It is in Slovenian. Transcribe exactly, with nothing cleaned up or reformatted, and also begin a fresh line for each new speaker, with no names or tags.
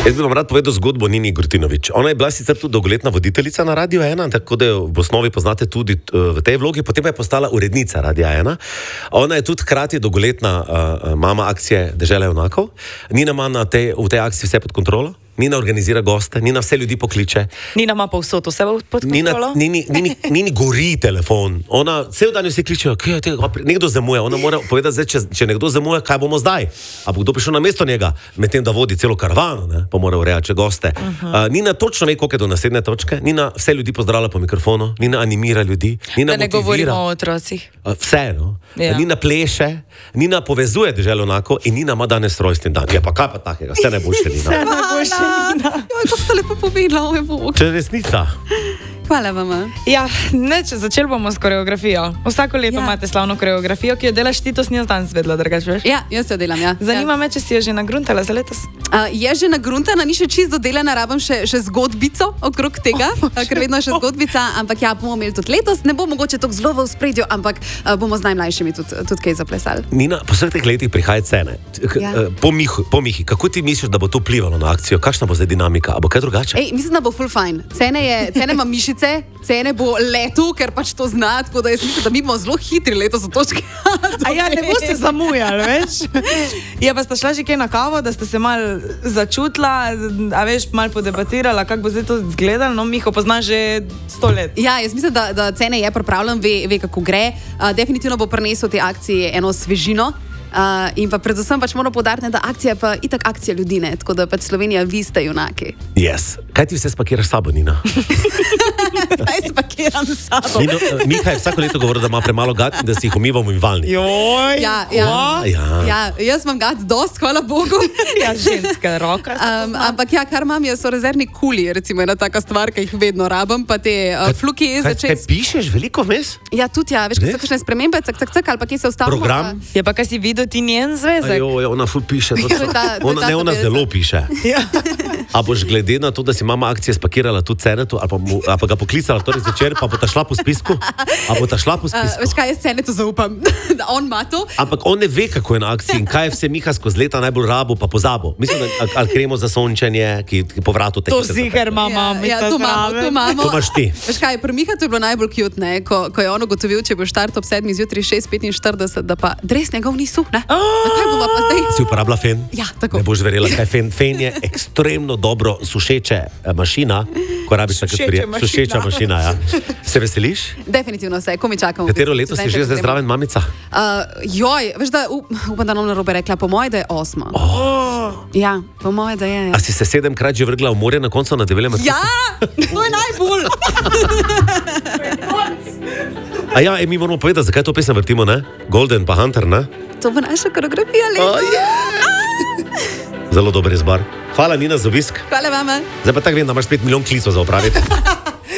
Jaz bi vam rad povedal zgodbo Nini Grutinović. Ona je bila sicer tudi dolgoletna voditeljica na Radio ena, tako da jo v osnovi poznate tudi v tej vlogi, potem pa je postala urednica Radia ena. Ona je tudi hkrati dolgoletna uh, mama akcije Dežela junakov. Nina ima na tej, v tej akciji vse pod kontrolo. Nina organizira goste, Nina vse ljudi pokliče.
Nina ima povsod vse pod kontrolo.
Nini, Nini, Nini gori telefon. Ona cel dan vsi kličejo, kaj je tega, nekdo zamuja. Ona mora povedati, zdaj, če, če nekdo zamuja, kaj bomo zdaj. A bo kdo prišel na mesto njega, medtem da vodi celo karavano, ne? Pa mora urejati goste. Uh -huh. uh, Nina točno ve, koliko je do naslednje točke. Nina vse ljudi pozdravlja po mikrofonu, Nina animira ljudi, Nina
da ne
motivira.
govorimo o otrocih.
Uh, vse, no.
Ja.
Nina pleše, Nina povezuje Deželo junakov in Nina ima danes rojstni dan. Je pa kaj pa takega, vse najboljše, Nina.
Vse najboljše, Nina.
Joj, kako ste lepo povedala, oj Bog.
Če resnica.
Hvala vam.
Ja, neč, začeli bomo s koreografijo. Vsako leto
Ja.
imate slavno koreografijo, ki jo delaš ti, to si jaz danes vedela, drugače veš.
Ja, jaz jo delam, ja.
Zanima
ja.
me, če si jo že nagruntala za letos.
Uh, je že nagruntana, ni še čisto dodelana, rabim še, še zgodbico okrog tega,
Oh,
uh, ker vedno je še zgodbica, ampak ja, bomo imeli tudi letos. Ne bo mogoče tako zelo v spredju, ampak uh, bomo z najmlajšimi tudi, tudi kaj zaplesali.
Nina, po vseh teh letih prihaja cene.
Ja.
Po Mihi, po Mihi, kako ti misliš, da bo to vplivalo na akcijo? Kakšna bo zdaj dinamika? A bo kaj drugače?
Ej, mislim, da bo full fine. Cene, je, cene ima mišice, cene bo letu, ker pač to zna, tako da jaz mislim, da mi bomo zelo hitri letos v točki.
A ja, ne boste zamujali, veš? Ja, pa sta šla že kaj na kavo, da ste se mal začutila, a veš, mal podebatirala, kako bo zdaj to izgledalo, no, Miho pozna že sto let.
Ja, jaz mislim, da, da cene je pripravljen, ve, ve kako gre. Uh, definitivno bo prinesel te akcije eno svežino. Uh, in pa predvsem pač moramo poudariti, da akcija je pa itak akcija ljudi, ne? Tako da pač Slovenija, vi ste junaki.
Yes. Kaj ti vse spakiraš s sabo, Nina?
Kaj spakiram s sabo?
Nino, Miha je vsako leto govoril, da ima premalo gat in da si jih umiva v umivalnik.
Joj,
Ja, ja.
Ja.
Ja, jaz imam gat dost, hvala Bogu.
ja, ženska roka.
Um, ampak ja, kar imam, so rezervni kuli, recimo ena taka stvar, ki jih vedno rabim, pa te uh, fluki
Kaj,
začeti.
kaj pišeš veliko vmes?
Ja, tudi ja, veš, kaj
Res?
so kakšne spremembe, cak, cak, cak, ali pa kje se ustavimo.
Program?
Je pa, kaj si videl ti njen zvezek?
Ajo, ja, ona ful piše. To,
To je ta- to je
ona,
ta
ne, ona
tabelica.
zelo piše.
Ja.
A boš glede na to, da si mama akcije spakirala tudi cenetu, ali pa, mu, ali pa ga poklicala torej zvečer, pa bo ta šla po spisku? A bo ta šla po
Uh,
spisku?
veš kaj, jaz cene to zaupam, da on ima to.
Ampak on ne ve, kako je na akciji in kaj je vse Miha skozi leta najbolj rabo, pa pozabo. Mislim, da ali- ali kremo za sončenje, ki, ki po vratu teče.
To ziher mama,
ja, ja, to imamo, to imamo.
To imaš ti.
Veš kaj, pri Miha to je bilo najbolj cute, ne? Ko, ko je on ugotovil, če bo štart ob sedmih zjutraj šest petinštirideset, da pa dres njegov ni suh, ne? Na kaj bova pa zdaj?
Si uporabila fen?
Ja, tako.
Ne boš verjela, kaj fen. Fen je ekstremno dobro sušeče eh, mašina, ko rabiš takrat
Sušeča
prije.
mašina.
Sušeča mašina, ja. Se veseliš?
Definitivno se, ko mi čakamo.
Katero leto si že zdaj zdraven mamica?
Uh, joj, veš da, up, upam, da nam narobe rekla, po moje, da je osma.
Oh.
Ja, po moje, da je.
A si se sedemkrat že vrgla v morje na koncu na debelem mestu?
Ja, to je najbolj.
A ja, e, mi moramo povedati, zakaj to pesem vrtimo, ne? Golden pa Hunter, ne?
To bo naša koreografija, le.
Oh, yeah. Zelo dober izbor. Hvala, Nina, za obisk.
Hvala vama.
Zdaj pa tako vem, da imaš pet milijon klicov za opraviti.